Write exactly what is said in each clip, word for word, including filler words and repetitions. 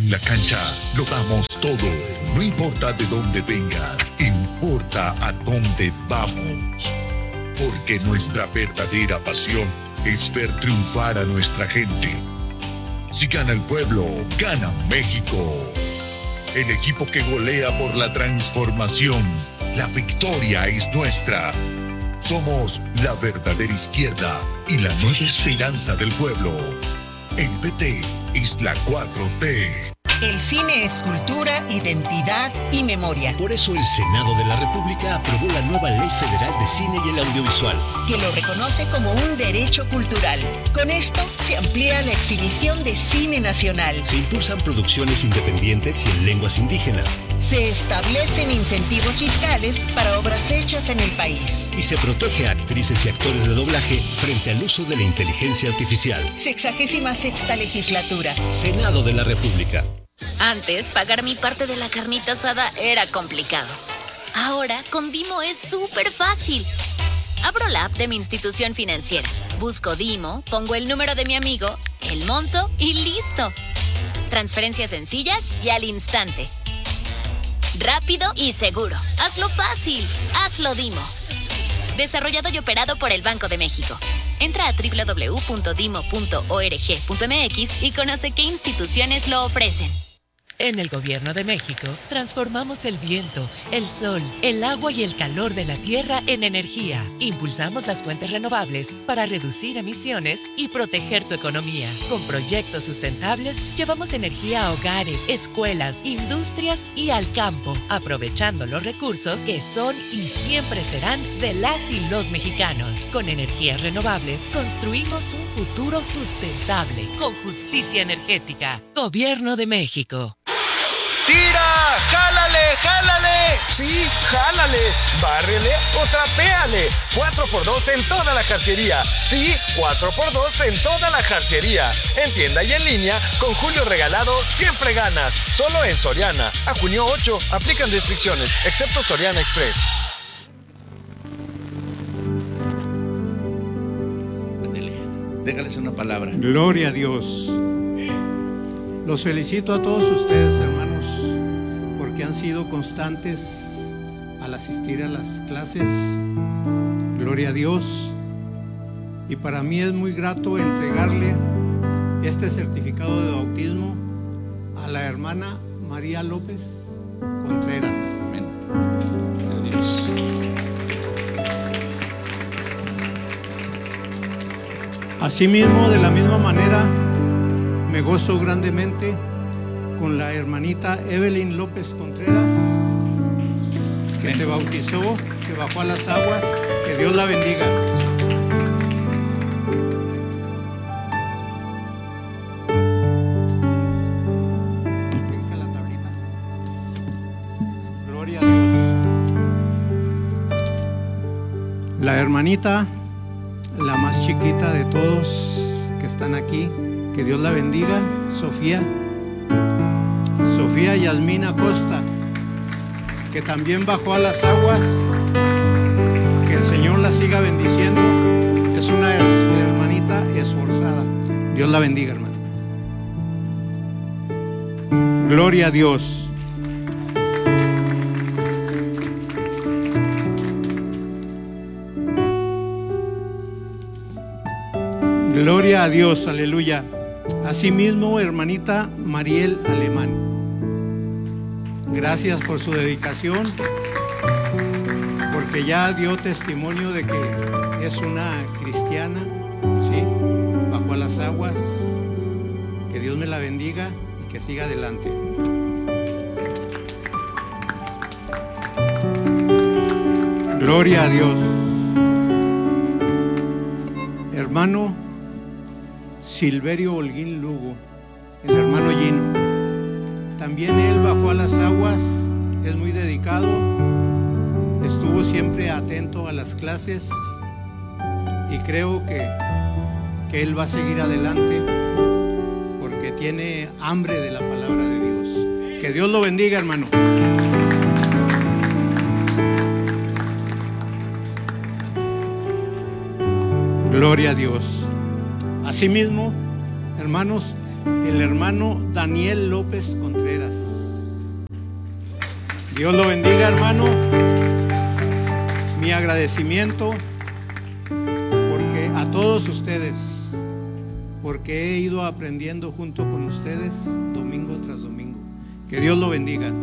en la cancha lo damos todo. No importa de dónde vengas, importa a dónde vamos. Porque nuestra verdadera pasión es ver triunfar a nuestra gente. Si gana el pueblo, gana México. El equipo que golea por la transformación. La victoria es nuestra. Somos la verdadera izquierda y la nueva esperanza del pueblo. El P T es la cuatro T. El cine es cultura, identidad y memoria. Por eso el Senado de la República aprobó la nueva Ley Federal de Cine y el Audiovisual, que lo reconoce como un derecho cultural. Con esto se amplía la exhibición de cine nacional. Se impulsan producciones independientes y en lenguas indígenas. Se establecen incentivos fiscales para obras hechas en el país. Y se protege a actrices y actores de doblaje frente al uso de la inteligencia artificial. Sexagésima sexta legislatura. Senado de la República. Antes, pagar mi parte de la carnita asada era complicado. Ahora, con Dimo es súper fácil. Abro la app de mi institución financiera, busco Dimo, pongo el número de mi amigo, el monto y ¡listo! Transferencias sencillas y al instante. Rápido y seguro. Hazlo fácil. Hazlo Dimo. Desarrollado y operado por el Banco de México. Entra a doble u doble u doble u punto dimo punto org punto m x y conoce qué instituciones lo ofrecen. En el Gobierno de México, transformamos el viento, el sol, el agua y el calor de la tierra en energía. Impulsamos las fuentes renovables para reducir emisiones y proteger tu economía. Con proyectos sustentables, llevamos energía a hogares, escuelas, industrias y al campo, aprovechando los recursos que son y siempre serán de las y los mexicanos. Con energías renovables, construimos un futuro sustentable, con justicia energética. Gobierno de México. ¡Tira! ¡Jálale! ¡Jálale! Sí, jálale, bárrele o trapéale. cuatro por dos en toda la jarcería. Sí, cuatro por dos en toda la jarcería. En tienda y en línea, con Julio Regalado siempre ganas. Solo en Soriana. A junio ocho, aplican restricciones, excepto Soriana Express. Ándele, déjales una palabra. Gloria a Dios. Los felicito a todos ustedes, hermanos, porque han sido constantes al asistir a las clases. Gloria a Dios. Y para mí es muy grato entregarle este certificado de bautismo a la hermana María López Contreras. Amén. Gloria a Dios. Asimismo, de la misma manera, me gozo grandemente con la hermanita Evelyn López Contreras, que Amén. Se bautizó, que bajó a las aguas. Que Dios la bendiga. Brinca la tablita. Gloria a Dios. La hermanita, la más chiquita de todos que están aquí, que Dios la bendiga, Sofía. Sofía Yasmina Costa, que también bajó a las aguas. Que el Señor la siga bendiciendo. Es una hermanita esforzada. Dios la bendiga, hermano. Gloria a Dios. Gloria a Dios, aleluya. Asimismo, hermanita Mariel Alemán, gracias por su dedicación, porque ya dio testimonio de que es una cristiana, ¿sí? Bajo a las aguas. Que Dios me la bendiga y que siga adelante. Gloria a Dios. Hermano Silverio Holguín Lugo, el hermano Gino, también él bajó a las aguas, es muy dedicado, estuvo siempre atento a las clases y creo que, que él va a seguir adelante porque tiene hambre de la palabra de Dios. Que Dios lo bendiga, hermano. Gloria a Dios. Asimismo, hermanos, el hermano Daniel López Contreras. Dios lo bendiga, hermano. Mi agradecimiento porque a todos ustedes, porque he ido aprendiendo junto con ustedes domingo tras domingo. Que Dios lo bendiga.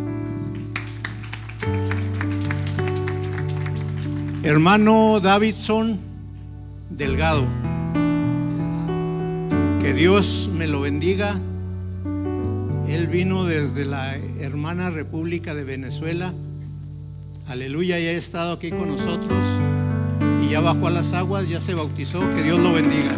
Hermano Davidson Delgado, que Dios me lo bendiga. Él vino desde la hermana República de Venezuela. Aleluya, ya ha estado aquí con nosotros y ya bajó a las aguas, ya se bautizó. Que Dios lo bendiga.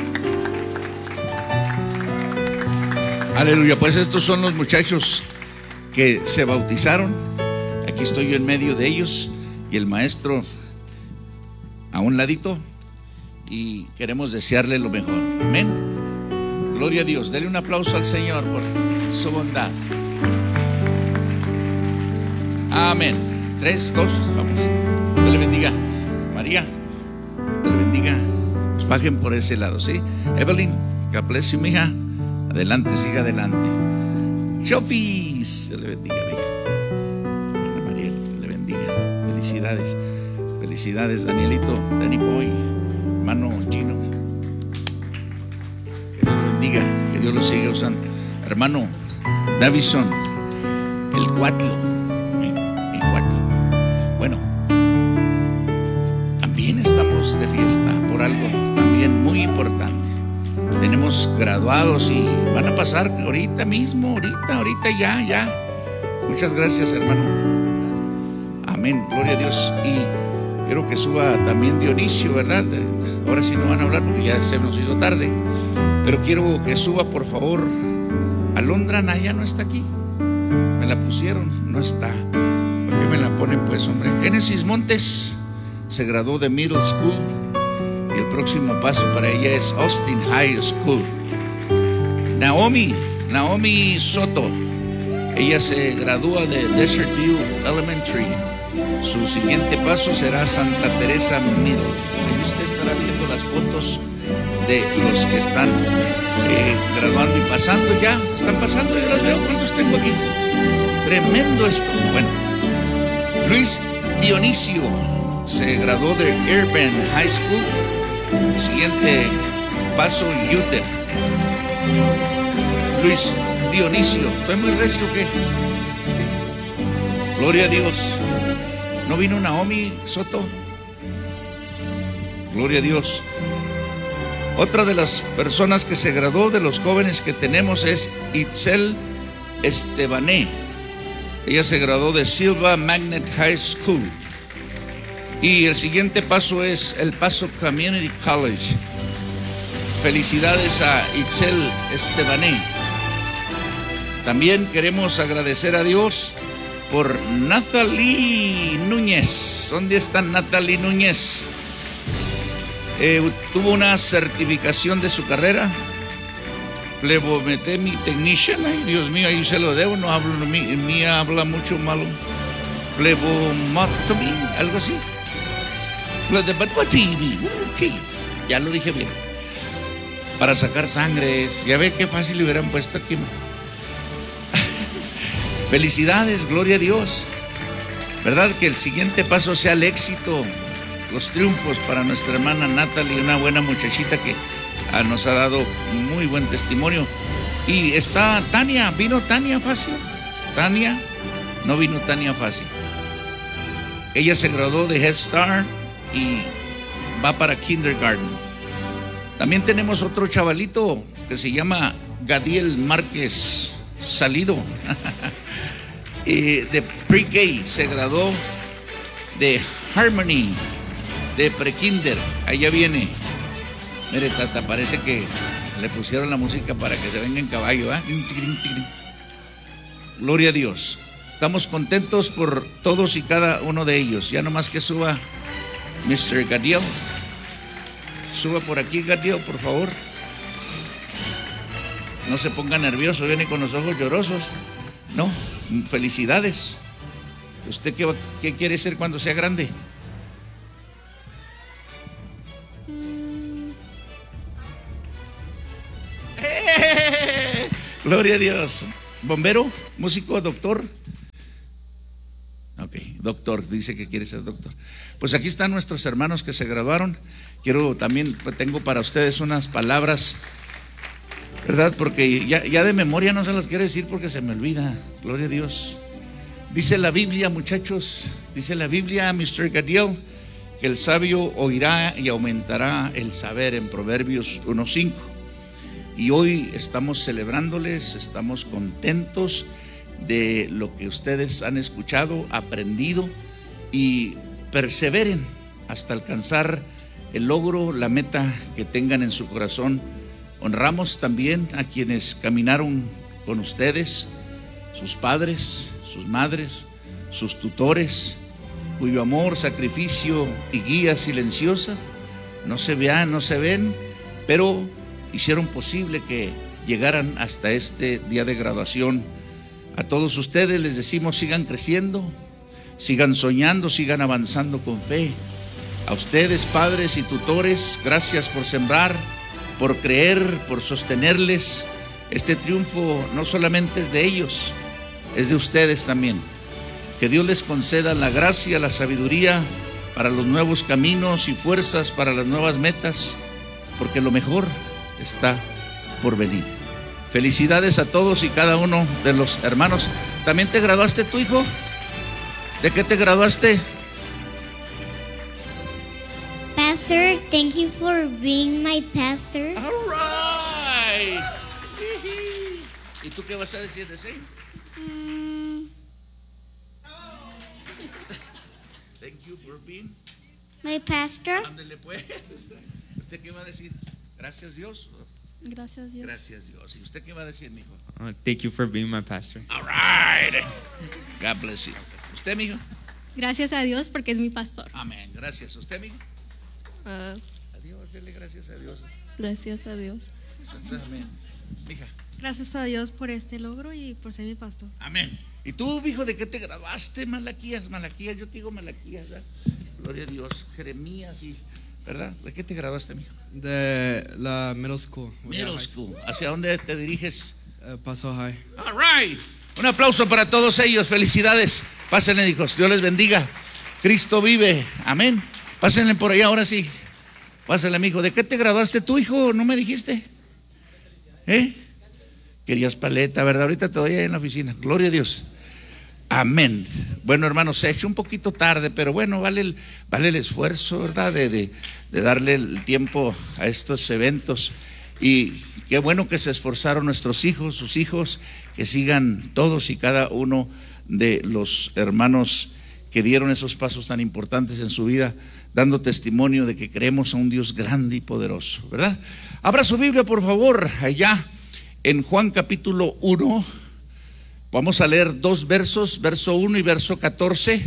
Aleluya, pues estos son los muchachos que se bautizaron. Aquí estoy yo en medio de ellos y el maestro a un ladito, y queremos desearle lo mejor. Amén. Gloria a Dios. Dele un aplauso al Señor por su bondad. Amén. Tres, dos, vamos. Dios le bendiga. María, Dios le bendiga. Pues bajen por ese lado, ¿sí? Evelyn, God bless you, mija. Adelante, siga adelante. Chofis, Dios le bendiga, mija. Ana María, Dios le bendiga. Felicidades. Felicidades, Danielito, Danny Boy, hermano Gino. Que Dios lo bendiga, que Dios lo siga usando. Hermano Davison, el Cuatlo, el Cuatlo. Bueno, también estamos de fiesta por algo también muy importante. Tenemos graduados y van a pasar ahorita mismo, ahorita, ahorita ya, ya. Muchas gracias, hermano. Amén, gloria a Dios. Y quiero que suba también Dionisio, ¿verdad? Ahora sí no van a hablar porque ya se nos hizo tarde. Pero quiero que suba, por favor. Alondra Naya no está aquí. Me la pusieron, no está. ¿Por qué me la ponen, pues, hombre? Génesis Montes se graduó de Middle School y el próximo paso para ella es Austin High School. Naomi, Naomi Soto, ella se gradúa de Desert View Elementary. Su siguiente paso será Santa Teresa Middle. Ahí usted estará viendo las fotos de los que están eh, graduando y pasando. Ya, están pasando, yo las veo. ¿Cuántos tengo aquí? Tremendo esto. Bueno, Luis Dionisio se graduó de Urban High School. Siguiente paso, U T E P. Luis Dionisio. ¿Estoy muy recio o qué? Sí. Gloria a Dios. ¿No vino Naomi Soto? Gloria a Dios. Otra de las personas que se graduó de los jóvenes que tenemos es Itzel Estebané. Ella se graduó de Silva Magnet High School. Y el siguiente paso es El Paso Community College. Felicidades a Itzel Estebané. También queremos agradecer a Dios por Natalie Núñez. ¿Dónde está Natalie Núñez? Eh, tuvo una certificación de su carrera. Plebometemy Technician. Ay, Dios mío, ahí se lo debo. No hablo, mi, mi habla mucho malo. Plebotomy, algo así. Plebotomy. Ok, ya lo dije bien. Para sacar sangres. Ya ve qué fácil le hubieran puesto aquí. Felicidades, gloria a Dios. ¿Verdad? Que el siguiente paso sea el éxito, los triunfos para nuestra hermana Natalie, una buena muchachita que ah, nos ha dado muy buen testimonio. Y está Tania, ¿vino Tania fácil? Tania, no vino Tania fácil. Ella se graduó de Head Start y va para Kindergarten. También tenemos otro chavalito que se llama Gadiel Márquez Salido. Eh, de Pre-K, se graduó de Harmony, de Pre-Kinder. Allá viene. Mire, hasta parece que le pusieron la música para que se venga en caballo, ¿eh? Gloria a Dios. Estamos contentos por todos y cada uno de ellos. Ya nomás que suba mister Gadiel. Suba por aquí, Gadiel, por favor. No se ponga nervioso, viene con los ojos llorosos. No, felicidades. ¿Usted qué, qué quiere ser cuando sea grande? Gloria a Dios. ¿Bombero? ¿Músico? ¿Doctor? Ok, doctor, dice que quiere ser doctor. Pues aquí están nuestros hermanos que se graduaron. Quiero también, tengo para ustedes unas palabras, ¿verdad? Porque ya, ya de memoria no se las quiero decir porque se me olvida. Gloria a Dios. Dice la Biblia, muchachos, dice la Biblia, mister Gadiel, que el sabio oirá y aumentará el saber, en Proverbios uno cinco. Y hoy estamos celebrándoles, estamos contentos de lo que ustedes han escuchado, aprendido, y perseveren hasta alcanzar el logro, la meta que tengan en su corazón. Honramos también a quienes caminaron con ustedes, sus padres, sus madres, sus tutores, cuyo amor, sacrificio y guía silenciosa no se vean, no se ven, pero hicieron posible que llegaran hasta este día de graduación. A todos ustedes les decimos: sigan creciendo, sigan soñando, sigan avanzando con fe. A ustedes, padres y tutores, gracias por sembrar, por creer, por sostenerles. Este triunfo no solamente es de ellos, es de ustedes también. Que Dios les conceda la gracia, la sabiduría para los nuevos caminos y fuerzas para las nuevas metas, porque lo mejor está por venir. Felicidades a todos y cada uno de los hermanos. ¿También te graduaste tu hijo? ¿De qué te graduaste? Pastor, thank you for being my pastor. All right. ¿Y tú qué vas a decir de sí? Mm, Thank you for being my pastor. Ándele pues. ¿Usted qué va a decir? Gracias Dios. Gracias Dios. Gracias Dios. ¿Y usted qué va a decir, mijo? Uh, thank you for being my pastor. All right. God bless you. ¿Usted, mijo? Gracias a Dios porque es mi pastor. Amén. Gracias. ¿Usted, mijo? Uh, Adiós, dele gracias a Dios. gracias a Dios. Amén. Mija. Gracias a Dios por este logro y por ser mi pastor. Amén. ¿Y tú, hijo, de qué te graduaste? Malaquías, Malaquías, yo te digo Malaquías, ¿verdad? Gloria a Dios. Jeremías, y, ¿verdad? ¿De qué te graduaste, mijo? De la middle school. Middle school. ¿Hacia dónde te diriges? Uh, Paso High. All right. Un aplauso para todos ellos. Felicidades. Pásenle, hijos. Dios les bendiga. Cristo vive. Amén. Pásenle por allá, ahora sí. Pásenle, mijo. ¿De qué te graduaste tú, hijo? ¿No me dijiste? ¿Eh? Querías paleta, ¿verdad? Ahorita te doy ahí en la oficina. Gloria a Dios. Amén. Bueno, hermanos, se ha hecho un poquito tarde, pero bueno, vale el, vale el esfuerzo, ¿verdad? De, de, de darle el tiempo a estos eventos. Y qué bueno que se esforzaron nuestros hijos, sus hijos, que sigan todos y cada uno de los hermanos que dieron esos pasos tan importantes en su vida, dando testimonio de que creemos a un Dios grande y poderoso, ¿verdad? Abra su Biblia, por favor, allá en Juan capítulo uno. Vamos a leer dos versos, verso uno y verso catorce.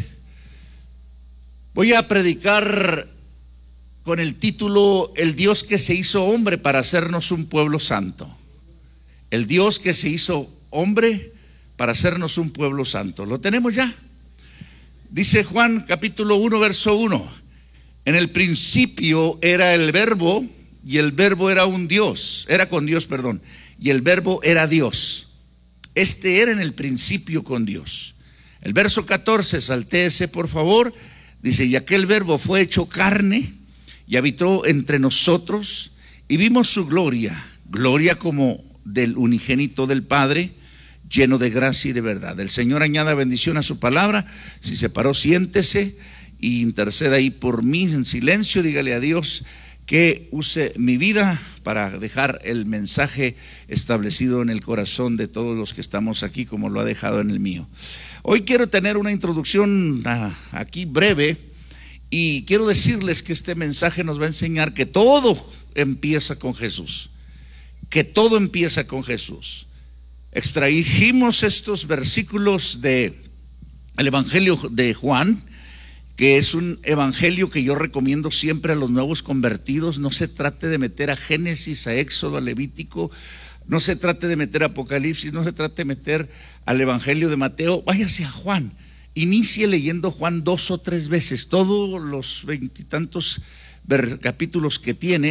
Voy a predicar con el título: El Dios que se hizo hombre para hacernos un pueblo santo. El Dios que se hizo hombre para hacernos un pueblo santo. ¿Lo tenemos ya? Dice Juan capítulo uno, verso uno: En el principio era el Verbo, y el Verbo era un Dios, era con Dios, perdón, y el Verbo era Dios. Este era en el principio con Dios. El verso catorce, saltéese por favor. Dice: y aquel Verbo fue hecho carne y habitó entre nosotros, y vimos su gloria, gloria como del unigénito del Padre, lleno de gracia y de verdad. El Señor añada bendición a su palabra. Si se paró, siéntese y interceda ahí por mí en silencio. Dígale a Dios que use mi vida para dejar el mensaje establecido en el corazón de todos los que estamos aquí, como lo ha dejado en el mío. Hoy quiero tener una introducción aquí breve, y quiero decirles que este mensaje nos va a enseñar que todo empieza con Jesús, que todo empieza con Jesús. Extraímos estos versículos del Evangelio de Juan, que es un evangelio que yo recomiendo siempre a los nuevos convertidos. No se trate de meter a Génesis, a Éxodo, a Levítico, no se trate de meter a Apocalipsis, no se trate de meter al evangelio de Mateo. Váyase a Juan, inicie leyendo Juan dos o tres veces, todos los veintitantos capítulos que tiene.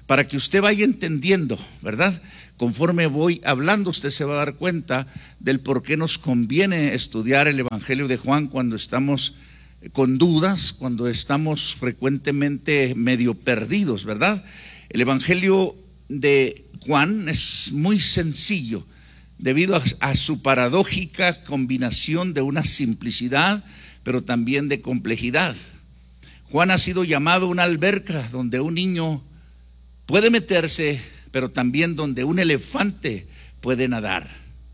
para que usted vaya entendiendo, ¿verdad? Conforme voy hablando, usted se va a dar cuenta del por qué nos conviene estudiar el Evangelio de Juan cuando estamos con dudas, cuando estamos frecuentemente medio perdidos, ¿verdad? El Evangelio de Juan es muy sencillo debido a, a su paradójica combinación de una simplicidad, pero también de complejidad. Juan ha sido llamado una alberca donde un niño puede meterse, pero también donde un elefante puede nadar.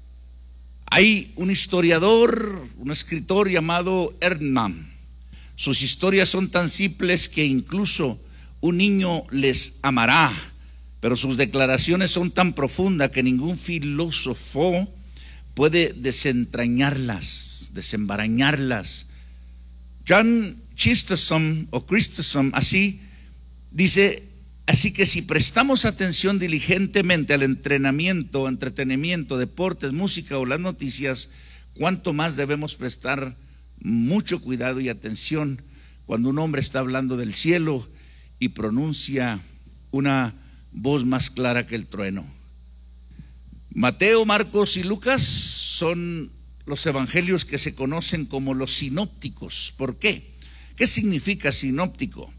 Hay un historiador, un escritor llamado Erdmann. Sus historias son tan simples que incluso un niño les amará, pero sus declaraciones son tan profundas que ningún filósofo puede desentrañarlas, desembarañarlas. John Chrysostom o Chrysostom así dice: así que si prestamos atención diligentemente al entrenamiento, entretenimiento, deportes, música o las noticias, cuánto más debemos prestar mucho cuidado y atención cuando un hombre está hablando del cielo y pronuncia una voz más clara que el trueno. Mateo, Marcos y Lucas son los evangelios que se conocen como los sinópticos. ¿Por qué? ¿Qué significa sinóptico?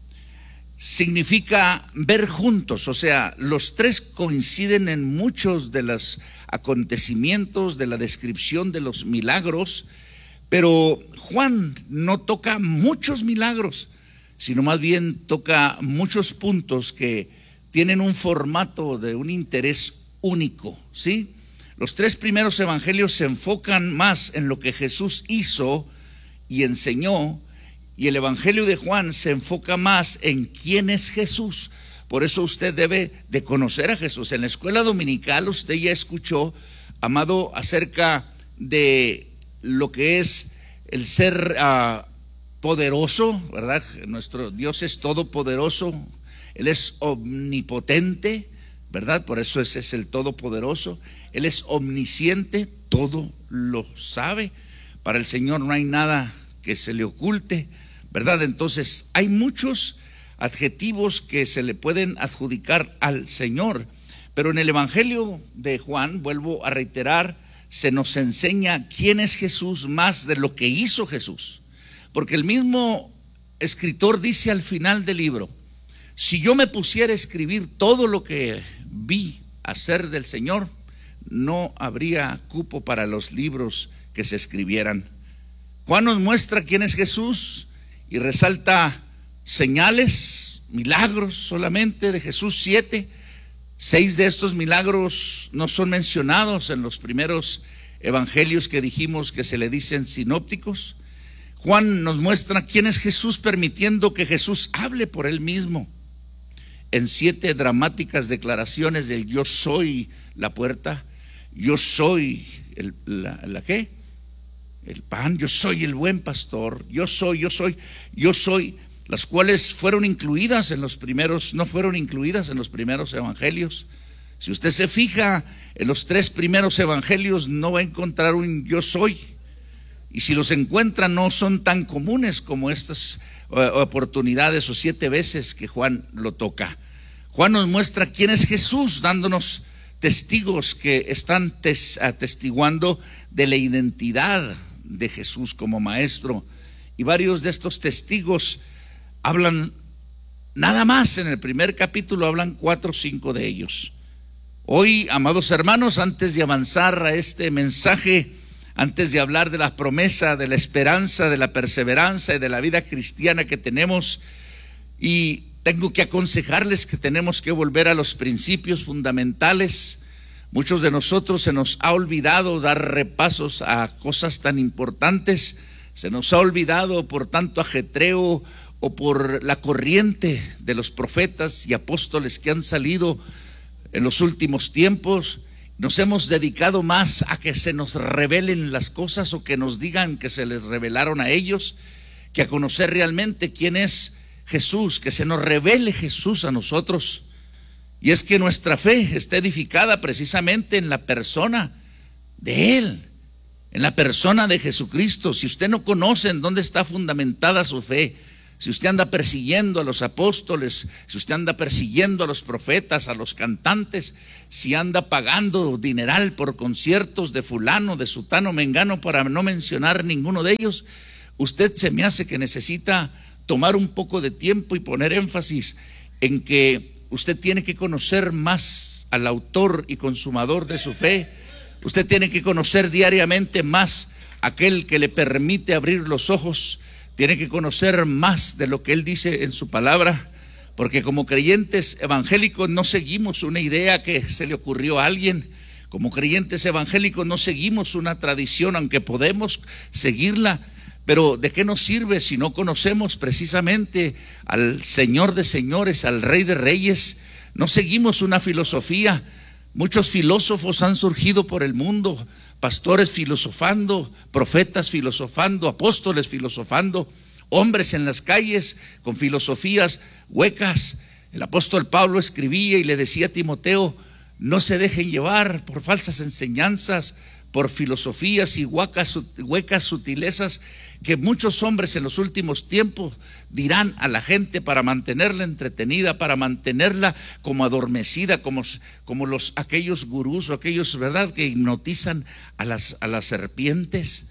Significa ver juntos, o sea, los tres coinciden en muchos de los acontecimientos, de la descripción de los milagros, pero Juan no toca muchos milagros, sino más bien toca muchos puntos que tienen un formato de un interés único, ¿sí? Los tres primeros evangelios se enfocan más en lo que Jesús hizo y enseñó, y el evangelio de Juan se enfoca más en quién es Jesús. Por eso usted debe de conocer a Jesús. En la escuela dominical usted ya escuchó, amado, acerca de lo que es el ser uh, poderoso, ¿verdad? Nuestro Dios es todopoderoso, Él es omnipotente, ¿verdad? Por eso ese es el todopoderoso. Él es omnisciente, todo lo sabe. Para el Señor no hay nada que se le oculte, ¿verdad? Entonces hay muchos adjetivos que se le pueden adjudicar al Señor, pero en el Evangelio de Juan, vuelvo a reiterar, se nos enseña quién es Jesús más de lo que hizo Jesús, porque el mismo escritor dice al final del libro: si yo me pusiera a escribir todo lo que vi hacer del Señor, no habría cupo para los libros que se escribieran. Juan nos muestra quién es Jesús y resalta señales, milagros solamente de Jesús, siete. Seis de estos milagros no son mencionados en los primeros evangelios que dijimos que se le dicen sinópticos. Juan nos muestra quién es Jesús, permitiendo que Jesús hable por él mismo en siete dramáticas declaraciones del yo soy la puerta, yo soy el, la, la ¿qué? el pan, yo soy el buen pastor, yo soy, yo soy, yo soy, las cuales fueron incluidas en los primeros, no fueron incluidas en los primeros evangelios. Si usted se fija en los tres primeros evangelios, no va a encontrar un yo soy, y si los encuentra no son tan comunes como estas oportunidades o siete veces que Juan lo toca. Juan nos muestra quién es Jesús, dándonos testigos que están tes, atestiguando de la identidad de Jesús como maestro, y varios de estos testigos hablan nada más. En el primer capítulo hablan cuatro o cinco de ellos. Hoy, amados hermanos, antes de avanzar a este mensaje, antes de hablar de la promesa, de la esperanza, de la perseverancia y de la vida cristiana que tenemos, y tengo que aconsejarles que tenemos que volver a los principios fundamentales. Muchos de nosotros se nos ha olvidado dar repasos a cosas tan importantes, se nos ha olvidado por tanto ajetreo o por la corriente de los profetas y apóstoles que han salido en los últimos tiempos. Nos hemos dedicado más a que se nos revelen las cosas o que nos digan que se les revelaron a ellos, que a conocer realmente quién es Jesús, que se nos revele Jesús a nosotros. Y es que nuestra fe está edificada precisamente en la persona de Él, en la persona de Jesucristo. Si usted no conoce en dónde está fundamentada su fe, si usted anda persiguiendo a los apóstoles, si usted anda persiguiendo a los profetas, a los cantantes, si anda pagando dineral por conciertos de fulano, de sutano, mengano, para no mencionar ninguno de ellos, usted se me hace que necesita tomar un poco de tiempo y poner énfasis en que usted tiene que conocer más al autor y consumador de su fe. Usted tiene que conocer diariamente más aquel que le permite abrir los ojos. Tiene que conocer más de lo que Él dice en su palabra, porque como creyentes evangélicos no seguimos una idea que se le ocurrió a alguien. Como creyentes evangélicos no seguimos una tradición, aunque podemos seguirla. Pero ¿de qué nos sirve si no conocemos precisamente al Señor de señores, al Rey de reyes? No seguimos una filosofía. Muchos filósofos han surgido por el mundo, pastores filosofando, profetas filosofando, apóstoles filosofando, hombres en las calles con filosofías huecas. El apóstol Pablo escribía y le decía a Timoteo: no se dejen llevar por falsas enseñanzas, por filosofías y huecas, huecas sutilezas que muchos hombres en los últimos tiempos dirán a la gente para mantenerla entretenida, para mantenerla como adormecida, como, como los, aquellos gurús o aquellos, ¿verdad?, que hipnotizan a las, a las serpientes.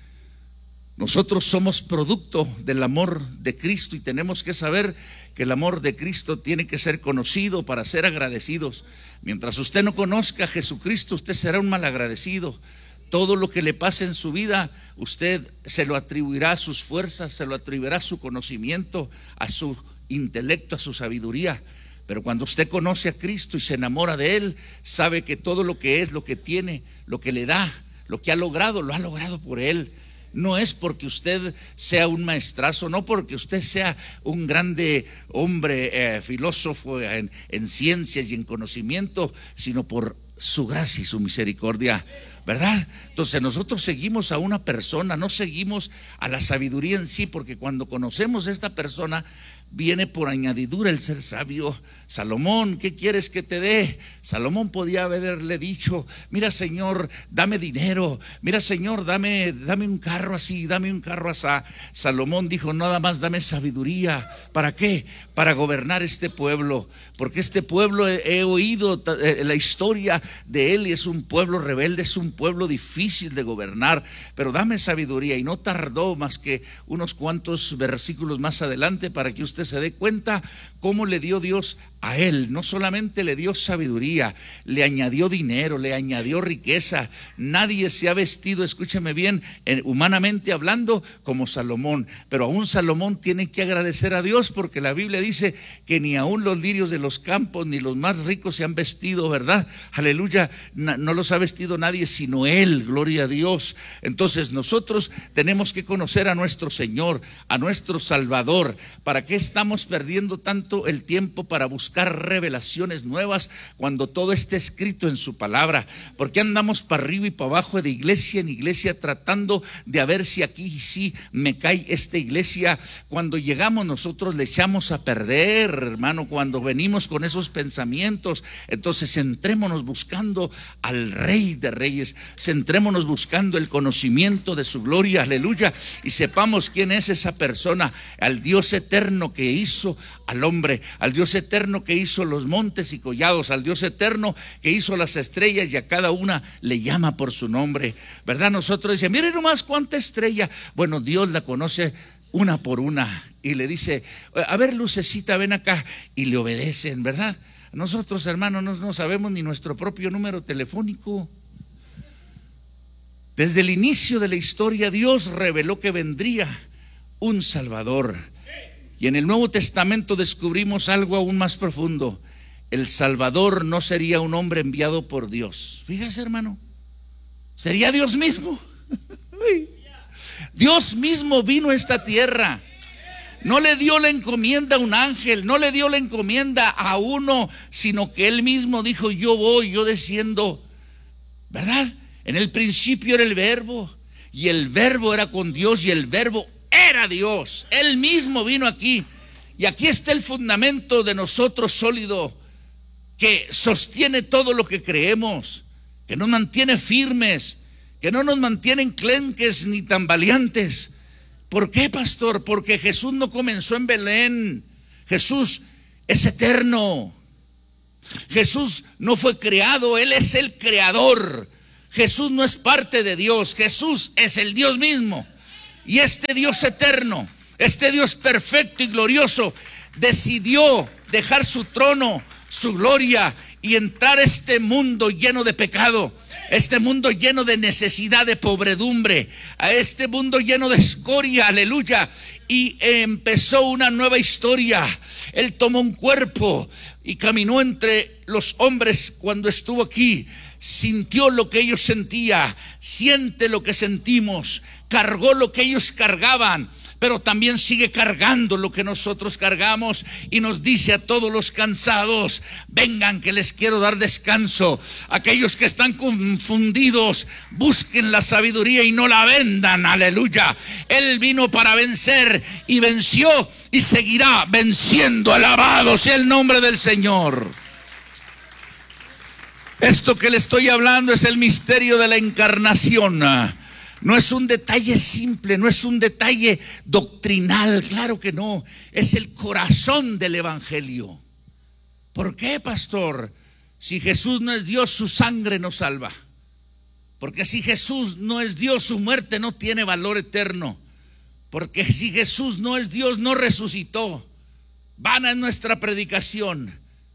Nosotros somos producto del amor de Cristo y tenemos que saber que el amor de Cristo tiene que ser conocido para ser agradecidos. Mientras usted no conozca a Jesucristo, usted será un malagradecido. Todo lo que le pase en su vida, usted se lo atribuirá a sus fuerzas, se lo atribuirá a su conocimiento, a su intelecto, a su sabiduría. Pero cuando usted conoce a Cristo y se enamora de Él, sabe que todo lo que es, lo que tiene, lo que le da, lo que ha logrado, lo ha logrado por Él. No es porque usted sea un maestrazo, no porque usted sea un grande hombre, eh, filósofo en, en ciencias y en conocimiento, sino por su gracia y su misericordia, ¿verdad? Entonces nosotros seguimos a una persona, no seguimos a la sabiduría en sí, porque cuando conocemos a esta persona viene por añadidura el ser sabio. Salomón, ¿qué quieres que te dé? Salomón podía haberle dicho: mira, Señor, dame dinero, mira, Señor, dame, dame un carro así, dame un carro así. Salomón dijo: nada más dame sabiduría. ¿Para qué? Para gobernar este pueblo, porque este pueblo he, he oído eh, la historia de él y es un pueblo rebelde, es un pueblo difícil de gobernar, pero dame sabiduría. Y no tardó más que unos cuantos versículos más adelante para que usted se dé cuenta cómo le dio Dios a él. No solamente le dio sabiduría, le añadió dinero, le añadió riqueza. Nadie se ha vestido, escúcheme bien, humanamente hablando, como Salomón. Pero aún Salomón tiene que agradecer a Dios, porque la Biblia dice que ni aún los lirios de los campos ni los más ricos se han vestido, ¿verdad? Aleluya, no los ha vestido nadie sino Él, gloria a Dios. Entonces nosotros tenemos que conocer a nuestro Señor, a nuestro Salvador. ¿Para qué estamos perdiendo tanto el tiempo para buscar revelaciones nuevas cuando todo está escrito en su palabra? ¿Por qué andamos para arriba y para abajo de iglesia en iglesia tratando de a ver si aquí sí me cae esta iglesia? Cuando llegamos nosotros le echamos a perder, hermano, cuando venimos con esos pensamientos. Entonces centrémonos buscando al Rey de Reyes, centrémonos buscando el conocimiento de su gloria, aleluya, y sepamos quién es esa persona, al Dios eterno que hizo al hombre, al Dios eterno que hizo los montes y collados, al Dios eterno que hizo las estrellas y a cada una le llama por su nombre, ¿verdad? Nosotros decimos: miren nomás cuánta estrella. Bueno, Dios la conoce una por una y le dice: a ver, lucecita, ven acá, y le obedecen, ¿verdad? Nosotros, hermanos, no, no sabemos ni nuestro propio número telefónico. Desde el inicio de la historia, Dios reveló que vendría un Salvador. Y en el Nuevo Testamento descubrimos algo aún más profundo: el Salvador no sería un hombre enviado por Dios. Fíjese, hermano, sería Dios mismo. Dios mismo vino a esta tierra. No le dio la encomienda a un ángel, no le dio la encomienda a uno, sino que Él mismo dijo: yo voy, yo desciendo, ¿verdad? En el principio era el Verbo, y el Verbo era con Dios, y el Verbo era Dios. Él mismo vino aquí. Y aquí está el fundamento de nosotros sólido, que sostiene todo lo que creemos, que nos mantiene firmes, que no nos mantiene enclenques ni tambaleantes. ¿Por qué, pastor? Porque Jesús no comenzó en Belén. Jesús es eterno. Jesús no fue creado, Él es el creador. Jesús no es parte de Dios, Jesús es el Dios mismo. Y este Dios eterno, este Dios perfecto y glorioso, decidió dejar su trono, su gloria, y entrar a este mundo lleno de pecado, este mundo lleno de necesidad, de pobredumbre, a este mundo lleno de escoria, aleluya. Y empezó una nueva historia. Él tomó un cuerpo y caminó entre los hombres cuando estuvo aquí. Sintió lo que ellos sentían, siente lo que sentimos, cargó lo que ellos cargaban, pero también sigue cargando lo que nosotros cargamos, y nos dice a todos los cansados: vengan, que les quiero dar descanso. Aquellos que están confundidos, busquen la sabiduría y no la vendan, aleluya. Él vino para vencer y venció y seguirá venciendo. Alabado sea el nombre del Señor. Esto que le estoy hablando es el misterio de la encarnación. No es un detalle simple, no es un detalle doctrinal, claro que no. Es el corazón del evangelio. ¿Por qué, pastor? Si Jesús no es Dios, su sangre no salva. Porque si Jesús no es Dios, su muerte no tiene valor eterno. Porque si Jesús no es Dios, no resucitó. Vana es nuestra predicación.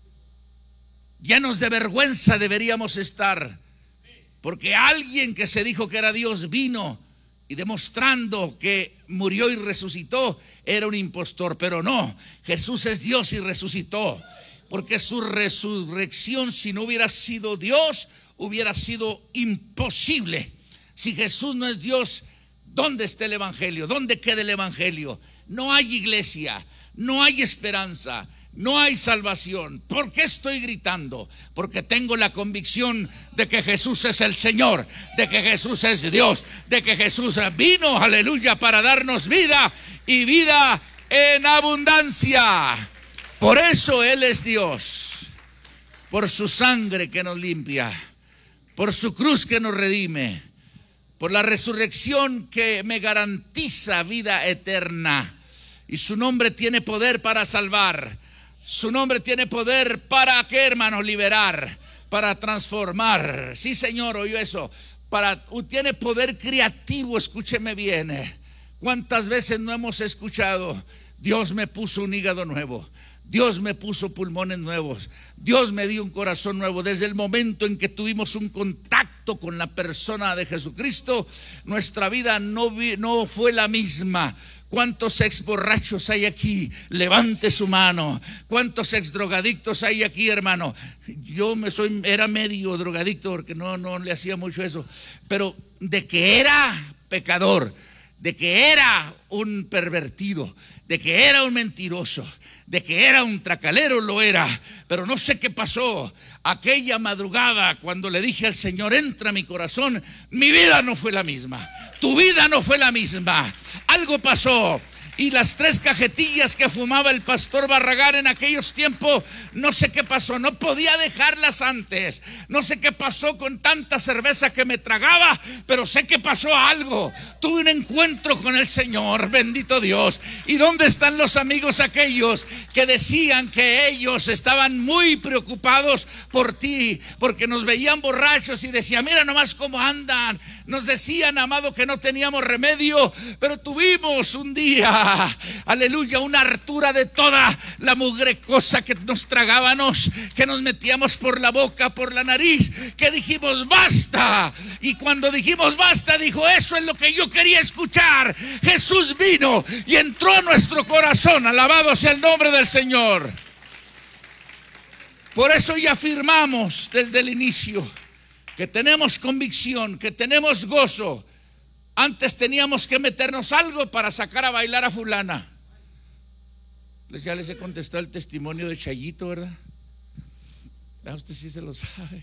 Llenos de vergüenza deberíamos estar, porque alguien que se dijo que era Dios vino y demostrando que murió y resucitó era un impostor. Pero no, Jesús es Dios y resucitó, porque su resurrección, si no hubiera sido Dios, hubiera sido imposible. Si Jesús no es Dios, ¿dónde está el evangelio? ¿Dónde queda el evangelio? No hay iglesia, no hay esperanza, no hay salvación. ¿Por qué estoy gritando? Porque tengo la convicción de que Jesús es el Señor, de que Jesús es Dios, de que Jesús vino, aleluya, para darnos vida y vida en abundancia. Por eso Él es Dios, por su sangre que nos limpia, por su cruz que nos redime, por la resurrección que me garantiza vida eterna. Y su nombre tiene poder para salvar. Su nombre tiene poder para, ¿qué, hermanos? Liberar, para transformar. Sí, Señor, oyó eso. Para, tiene poder creativo, escúcheme bien. ¿Cuántas veces no hemos escuchado? Dios me puso un hígado nuevo, Dios me puso pulmones nuevos, Dios me dio un corazón nuevo. Desde el momento en que tuvimos un contacto con la persona de Jesucristo, nuestra vida no, no fue la misma. ¿Cuántos ex borrachos hay aquí? Levante su mano. ¿Cuántos ex drogadictos hay aquí, hermano? Yo me soy, era medio drogadicto porque no, no le hacía mucho eso. Pero de que era pecador, de que era un pervertido, de que era un mentiroso, de que era un tracalero, lo era. Pero no sé qué pasó aquella madrugada cuando le dije al Señor: entra a mi corazón. Mi vida no fue la misma, tu vida no fue la misma. Algo pasó. Y las tres cajetillas que fumaba el pastor Barragán en aquellos tiempos, no sé qué pasó, no podía dejarlas antes. No sé qué pasó con tanta cerveza que me tragaba, pero sé que pasó algo. Tuve un encuentro con el Señor, bendito Dios. ¿Y dónde están los amigos aquellos que decían que ellos estaban muy preocupados por ti, porque nos veían borrachos y decían: mira nomás cómo andan? Nos decían, amado, que no teníamos remedio, pero tuvimos un día, aleluya, una hartura de toda la mugre cosa que nos tragábamos, que nos metíamos por la boca, por la nariz, que dijimos basta. Y cuando dijimos basta, dijo: eso es lo que yo quería escuchar. Jesús vino y entró a nuestro corazón. Alabado sea el nombre del Señor. Por eso ya afirmamos desde el inicio que tenemos convicción, que tenemos gozo. Antes teníamos que meternos algo para sacar a bailar a fulana. Ya les he contestado el testimonio de Chayito, ¿verdad? Ah, usted sí se lo sabe.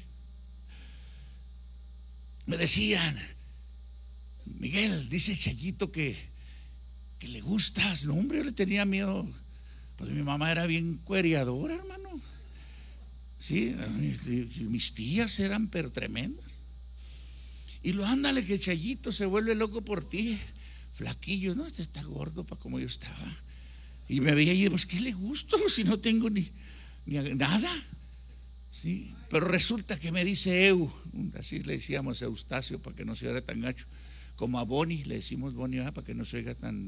Me decían: Miguel, dice Chayito que, que le gustas. No, hombre, yo le tenía miedo. Pues mi mamá era bien cuereadora, hermano. Sí, mis tías eran pero tremendas. Y lo ándale que Chayito se vuelve loco por ti. flaquillo, ¿no? Este está gordo para como yo estaba. Y me veía y yo, pues, ¿qué le gusto si no tengo ni, ni nada? ¿Sí? Pero resulta que me dice Eu, así le decíamos Eustacio para que no se oiga tan gacho, como a Bonnie, le decimos Bonnie, ah, para que no se oiga tan